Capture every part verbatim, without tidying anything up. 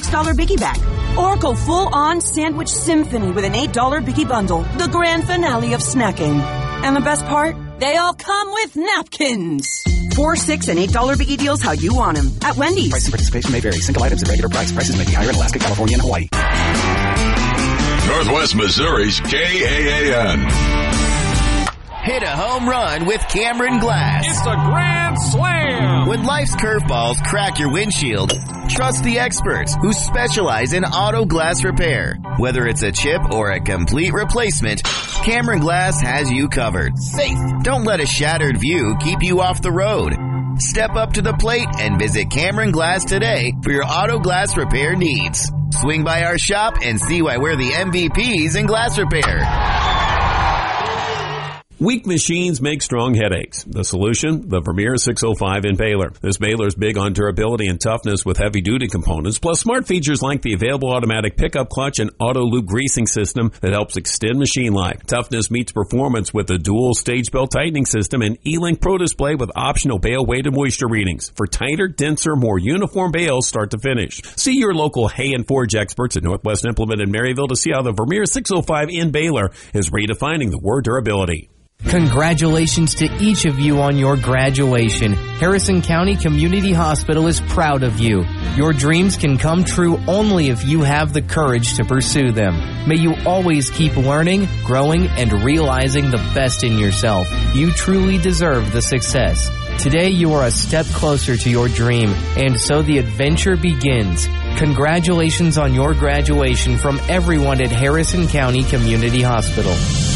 dollar Biggie Bag. Or go full-on sandwich symphony with an eight dollar Biggie Bundle, the grand finale of snacking. And the best part? They all come with napkins. Four, six, and eight dollar Biggie deals how you want them at Wendy's. Price and participation may vary. Single items at regular price. Prices may be higher in Alaska, California, and Hawaii. Northwest Missouri's K A A N. Hit a home run with Cameron Glass. It's a grand slam. When life's curveballs crack your windshield, trust the experts who specialize in auto glass repair. Whether it's a chip or a complete replacement, Cameron Glass has you covered. Safe. Don't let a shattered view keep you off the road. Step up to the plate and visit Cameron Glass today for your auto glass repair needs. Swing by our shop and see why we're the M V Ps in glass repair. Weak machines make strong headaches. The solution? The Vermeer six oh five in Baylor. This Baylor is big on durability and toughness with heavy-duty components, plus smart features like the available automatic pickup clutch and auto-loop greasing system that helps extend machine life. Toughness meets performance with a dual stage belt tightening system and E-Link Pro display with optional bale weight and moisture readings for tighter, denser, more uniform bales start to finish. See your local Hay and Forge experts at Northwest Implement in Maryville to see how the Vermeer six oh five in Baylor is redefining the word durability. Congratulations to each of you on your graduation. Harrison County Community Hospital is proud of you. Your dreams can come true only if you have the courage to pursue them. May you always keep learning, growing, and realizing the best in yourself. You truly deserve the success. Today you are a step closer to your dream, and so the adventure begins. Congratulations on your graduation from everyone at Harrison County Community Hospital.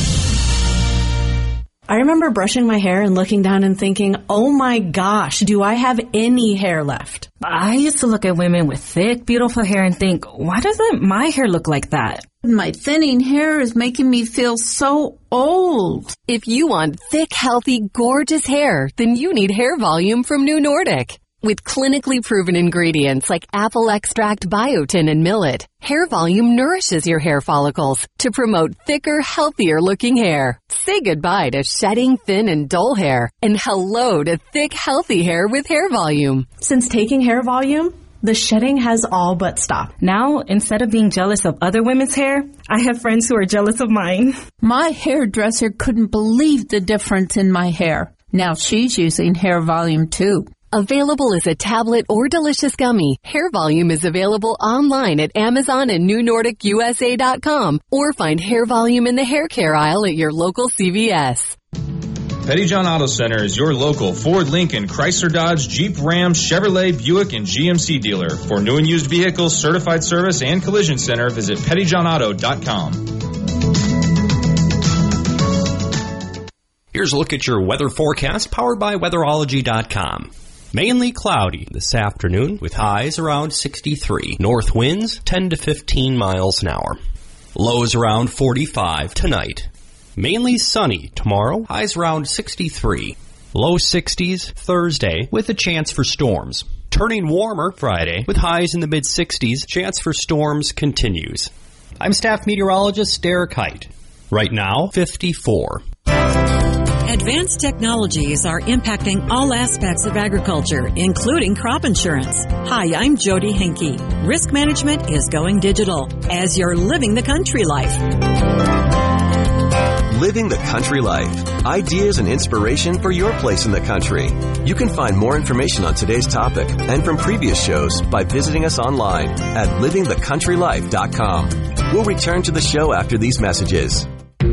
I remember brushing my hair and looking down and thinking, oh my gosh, do I have any hair left? I used to look at women with thick, beautiful hair and think, why doesn't my hair look like that? My thinning hair is making me feel so old. If you want thick, healthy, gorgeous hair, then you need Hair Volume from New Nordic. With clinically proven ingredients like apple extract, biotin, and millet, Hair Volume nourishes your hair follicles to promote thicker, healthier-looking hair. Say goodbye to shedding, thin, and dull hair, and hello to thick, healthy hair with Hair Volume. Since taking Hair Volume, the shedding has all but stopped. Now, instead of being jealous of other women's hair, I have friends who are jealous of mine. My hairdresser couldn't believe the difference in my hair. Now she's using Hair Volume too. Available as a tablet or delicious gummy, Hair Volume is available online at Amazon and New Nordic U S A dot com, or find Hair Volume in the hair care aisle at your local C V S. Pettyjohn Auto Center is your local Ford, Lincoln, Chrysler, Dodge, Jeep, Ram, Chevrolet, Buick, and G M C dealer. For new and used vehicles, certified service, and collision center, visit Pettyjohn Auto dot com. Here's a look at your weather forecast powered by Weatherology dot com. Mainly cloudy this afternoon with highs around sixty-three. North winds ten to fifteen miles an hour. Lows around forty-five tonight. Mainly sunny tomorrow. Highs around sixty-three. Low sixties Thursday with a chance for storms. Turning warmer Friday with highs in the mid-sixties. Chance for storms continues. I'm staff meteorologist Derek Height. Right now, fifty-four. Advanced technologies are impacting all aspects of agriculture, including crop insurance. Hi, I'm Jody Henke. Risk management is going digital as you're living the country life. Living the country life. Ideas and inspiration for your place in the country. You can find more information on today's topic and from previous shows by visiting us online at living the country life dot com. We'll return to the show after these messages.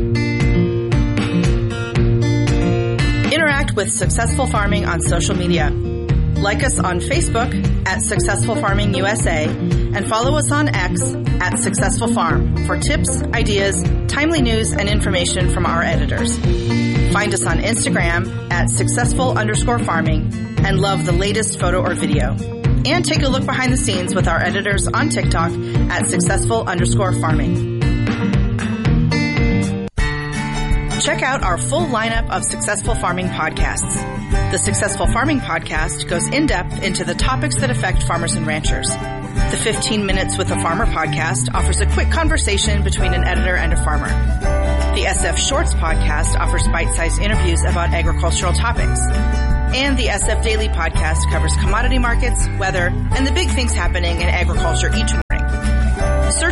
Interact with Successful Farming on social media. Like us on Facebook at Successful Farming U S A and follow us on X at Successful Farm for tips, ideas, timely news, and information from our editors. Find us on Instagram at successful underscore farming and love the latest photo or video. And take a look behind the scenes with our editors on TikTok at successful underscore farming. Check out our full lineup of Successful Farming podcasts. The Successful Farming podcast goes in-depth into the topics that affect farmers and ranchers. The fifteen minutes with a Farmer podcast offers a quick conversation between an editor and a farmer. The S F Shorts podcast offers bite-sized interviews about agricultural topics. And the S F Daily podcast covers commodity markets, weather, and the big things happening in agriculture each morning.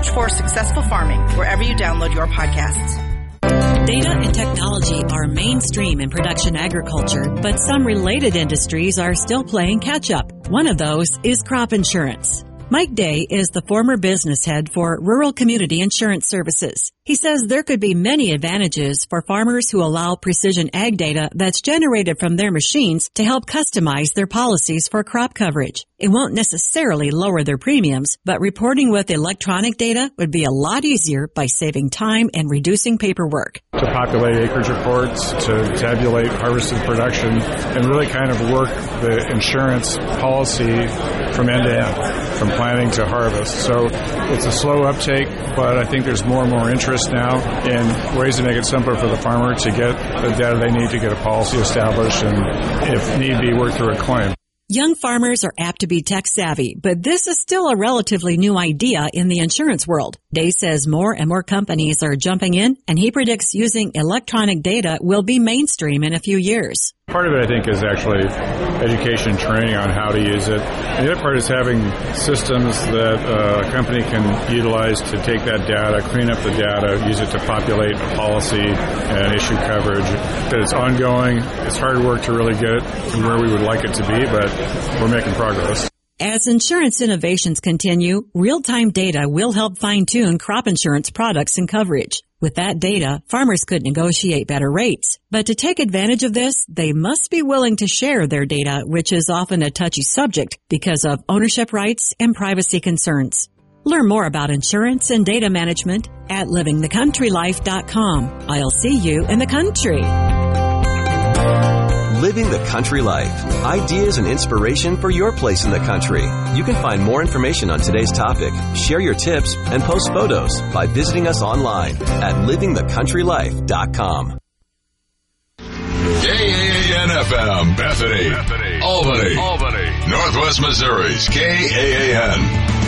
Search for Successful Farming wherever you download your podcasts. Data and technology are mainstream in production agriculture, but some related industries are still playing catch up. One of those is crop insurance. Mike Day is the former business head for Rural Community Insurance Services. He says there could be many advantages for farmers who allow precision ag data that's generated from their machines to help customize their policies for crop coverage. It won't necessarily lower their premiums, but reporting with electronic data would be a lot easier by saving time and reducing paperwork. To populate acreage reports, to tabulate harvested production, and really kind of work the insurance policy from end to end, from planting to harvest. So it's a slow uptake, but I think there's more and more interest now in ways to make it simpler for the farmer to get the data they need to get a policy established and, if need be, work through a claim. Young farmers are apt to be tech savvy, but this is still a relatively new idea in the insurance world. Day says more and more companies are jumping in, and he predicts using electronic data will be mainstream in a few years. Part of it, I think, is actually education training on how to use it. And the other part is having systems that uh, a company can utilize to take that data, clean up the data, use it to populate a policy and issue coverage. But it's ongoing. It's hard work to really get it to where we would like it to be, but we're making progress. As insurance innovations continue, real-time data will help fine-tune crop insurance products and coverage. With that data, farmers could negotiate better rates. But to take advantage of this, they must be willing to share their data, which is often a touchy subject because of ownership rights and privacy concerns. Learn more about insurance and data management at living the country life dot com. I'll see you in the country. Living the Country Life. Ideas and inspiration for your place in the country. You can find more information on today's topic, share your tips, and post photos by visiting us online at living the country life dot com. K A A N F M, Bethany, Bethany, Albany, Albany, Northwest Missouri's K A A N.